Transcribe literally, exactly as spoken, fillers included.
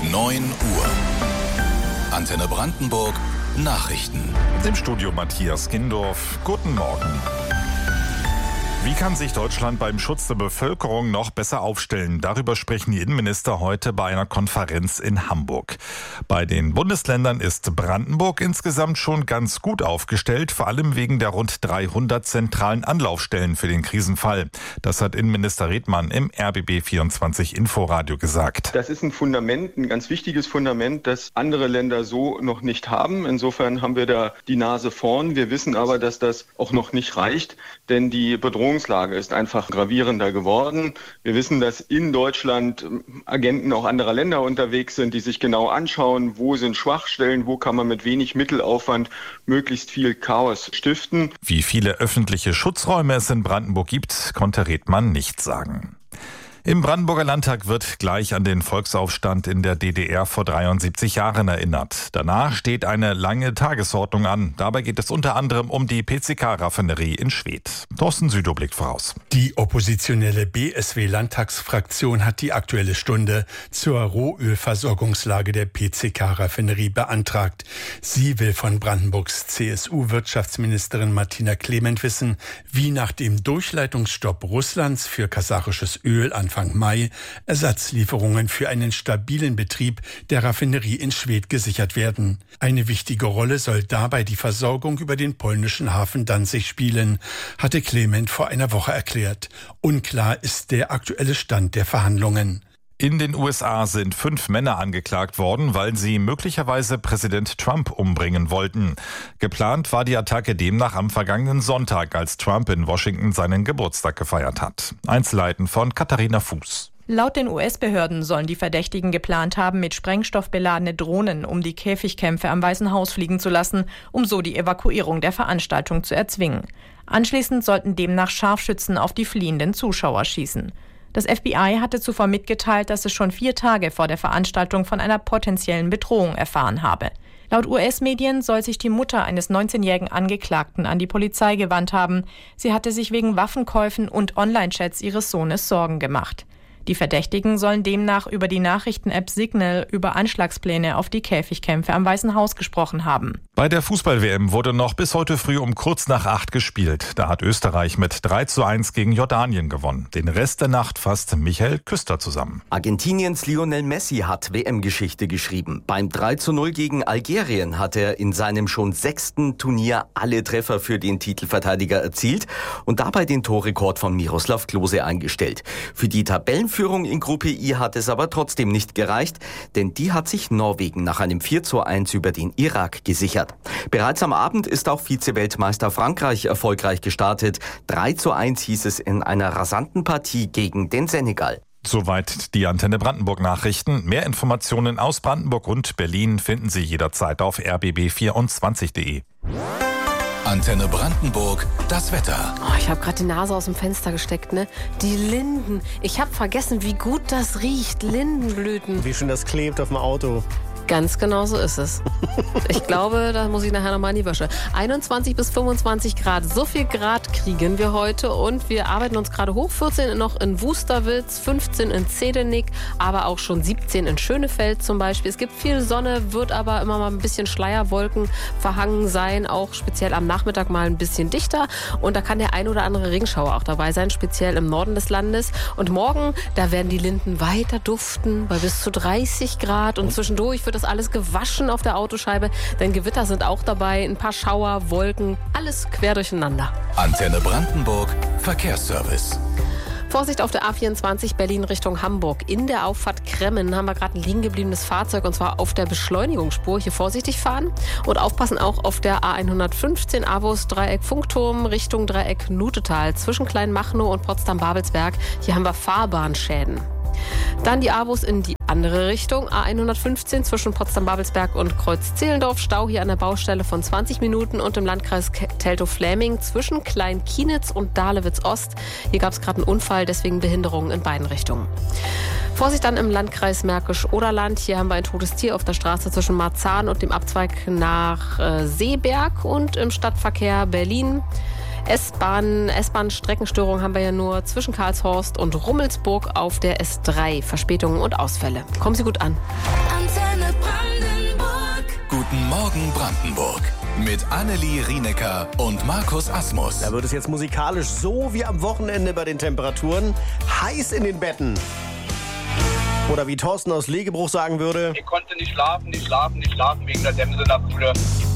neun Uhr. Antenne Brandenburg Nachrichten. Im Studio Matthias Kindorf. Guten Morgen. Wie kann sich Deutschland beim Schutz der Bevölkerung noch besser aufstellen? Darüber sprechen die Innenminister heute bei einer Konferenz in Hamburg. Bei den Bundesländern ist Brandenburg insgesamt schon ganz gut aufgestellt, vor allem wegen der rund dreihundert zentralen Anlaufstellen für den Krisenfall. Das hat Innenminister Redmann im R B B vierundzwanzig Inforadio gesagt. Das ist ein Fundament, ein ganz wichtiges Fundament, das andere Länder so noch nicht haben. Insofern haben wir da die Nase vorn. Wir wissen aber, dass das auch noch nicht reicht, denn die Bedrohungslage ist einfach gravierender geworden. Wir wissen, dass in Deutschland Agenten auch anderer Länder unterwegs sind, die sich genau anschauen, wo sind Schwachstellen, wo kann man mit wenig Mittelaufwand möglichst viel Chaos stiften. Wie viele öffentliche Schutzräume es in Brandenburg gibt, konnte Redmann nicht sagen. Im Brandenburger Landtag wird gleich an den Volksaufstand in der D D R vor dreiundsiebzig Jahren erinnert. Danach steht eine lange Tagesordnung an. Dabei geht es unter anderem um die P C K-Raffinerie in Schwedt. Thorsten Südow blickt voraus. Die oppositionelle B S W-Landtagsfraktion hat die Aktuelle Stunde zur Rohölversorgungslage der P C K-Raffinerie beantragt. Sie will von Brandenburgs C S U-Wirtschaftsministerin Martina Clement wissen, wie nach dem Durchleitungsstopp Russlands für kasachisches Öl Anfang Mai Ersatzlieferungen für einen stabilen Betrieb der Raffinerie in Schwedt gesichert werden. Eine wichtige Rolle soll dabei die Versorgung über den polnischen Hafen Danzig spielen, hatte Clement vor einer Woche erklärt. Unklar ist der aktuelle Stand der Verhandlungen. In den U S A sind fünf Männer angeklagt worden, weil sie möglicherweise Präsident Trump umbringen wollten. Geplant war die Attacke demnach am vergangenen Sonntag, als Trump in Washington seinen Geburtstag gefeiert hat. Einzelheiten von Katharina Fuß. Laut den U S-Behörden sollen die Verdächtigen geplant haben, mit Sprengstoff beladene Drohnen um die Käfigkämpfe am Weißen Haus fliegen zu lassen, um so die Evakuierung der Veranstaltung zu erzwingen. Anschließend sollten demnach Scharfschützen auf die fliehenden Zuschauer schießen. Das F B I hatte zuvor mitgeteilt, dass es schon vier Tage vor der Veranstaltung von einer potenziellen Bedrohung erfahren habe. Laut U S-Medien soll sich die Mutter eines neunzehnjährigen Angeklagten an die Polizei gewandt haben. Sie hatte sich wegen Waffenkäufen und Online-Chats ihres Sohnes Sorgen gemacht. Die Verdächtigen sollen demnach über die Nachrichten-App Signal über Anschlagspläne auf die Käfigkämpfe am Weißen Haus gesprochen haben. Bei der Fußball-W M wurde noch bis heute früh um kurz nach acht gespielt. Da hat Österreich mit drei zu eins gegen Jordanien gewonnen. Den Rest der Nacht fasst Michael Küster zusammen. Argentiniens Lionel Messi hat W M-Geschichte geschrieben. Beim drei zu null gegen Algerien hat er in seinem schon sechsten Turnier alle Treffer für den Titelverteidiger erzielt und dabei den Torrekord von Miroslav Klose eingestellt. Für die Tabellenführung in Gruppe I hat es aber trotzdem nicht gereicht, denn die hat sich Norwegen nach einem vier zu eins über den Irak gesichert. Bereits am Abend ist auch Vize-Weltmeister Frankreich erfolgreich gestartet. drei zu eins hieß es in einer rasanten Partie gegen den Senegal. Soweit die Antenne Brandenburg Nachrichten. Mehr Informationen aus Brandenburg und Berlin finden Sie jederzeit auf r b b vierundzwanzig punkt de. Antenne Brandenburg, das Wetter. Oh, ich habe gerade die Nase aus dem Fenster gesteckt, ne? Die Linden. Ich habe vergessen, wie gut das riecht. Lindenblüten. Wie schön das klebt auf dem Auto. Ganz genau so ist es. Ich glaube, da muss ich nachher nochmal in die Wäsche. einundzwanzig bis fünfundzwanzig Grad. So viel Grad kriegen wir heute und wir arbeiten uns gerade hoch. vierzehn noch in Wusterwitz, fünfzehn in Zedenick, aber auch schon siebzehn in Schönefeld zum Beispiel. Es gibt viel Sonne, wird aber immer mal ein bisschen Schleierwolken verhangen sein, auch speziell am Nachmittag mal ein bisschen dichter. Und da kann der ein oder andere Regenschauer auch dabei sein, speziell im Norden des Landes. Und morgen, da werden die Linden weiter duften bei bis zu dreißig Grad und zwischendurch wird das alles gewaschen auf der Autoscheibe, denn Gewitter sind auch dabei, ein paar Schauer, Wolken, alles quer durcheinander. Antenne Brandenburg, Verkehrsservice. Vorsicht auf der A vierundzwanzig Berlin Richtung Hamburg. In der Auffahrt Kremmen haben wir gerade ein liegen gebliebenes Fahrzeug und zwar auf der Beschleunigungsspur. Hier vorsichtig fahren und aufpassen auch auf der A hundertfünfzehn Avus Dreieck Funkturm Richtung Dreieck Nutetal zwischen Kleinmachnow und Potsdam-Babelsberg. Hier haben wir Fahrbahnschäden. Dann die Avus in die andere Richtung, A hundertfünfzehn zwischen Potsdam-Babelsberg und Kreuz-Zehlendorf. Stau hier an der Baustelle von zwanzig Minuten und im Landkreis Teltow-Fläming zwischen Klein-Kienitz und Dahlewitz-Ost. Hier gab es gerade einen Unfall, deswegen Behinderungen in beiden Richtungen. Vorsicht dann im Landkreis Märkisch-Oderland. Hier haben wir ein totes Tier auf der Straße zwischen Marzahn und dem Abzweig nach äh, Seeberg und im Stadtverkehr Berlin. S-Bahn, S-Bahn-Streckenstörung haben wir ja nur zwischen Karlshorst und Rummelsburg auf der S drei. Verspätungen und Ausfälle. Kommen Sie gut an. Guten Morgen Brandenburg. Mit Annelie Rienecker und Markus Asmus. Da wird es jetzt musikalisch so wie am Wochenende bei den Temperaturen. Heiß in den Betten. Oder wie Thorsten aus Legebruch sagen würde: Ich konnte nicht schlafen, nicht schlafen, nicht schlafen wegen der Dämse in der Bude.